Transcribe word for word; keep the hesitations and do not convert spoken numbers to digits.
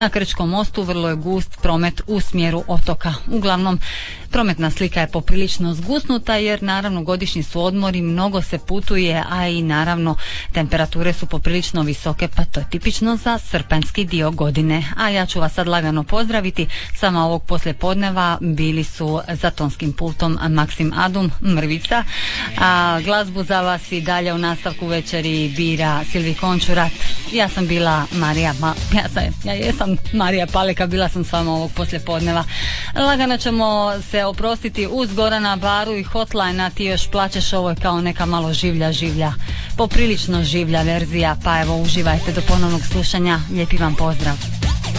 Na Krčkom mostu vrlo je gust promet u smjeru otoka. Uglavnom, prometna slika je poprilično zgusnuta jer naravno godišnji su odmori, mnogo se putuje, a i naravno temperature su poprilično visoke, pa to je tipično za srpanjski dio godine. A ja ću vas sad lagano pozdraviti. Sama ovog poslijepodneva bili su za tonskim pultom Maksim Adum, Mrvica, a glazbu za vas i dalje u nastavku večeri bira Silvi Končurat. Ja sam bila Marija, ma, ja, sam, ja jesam Marija Paleka, bila sam s vama ovog poslijepodneva. Lagano ćemo se oprostiti uz Gorana Baru i Hotline, a ti još plaćeš, ovo je kao neka malo življa življa, poprilično življa verzija, pa evo uživajte do ponovnog slušanja, lijepi vam pozdrav.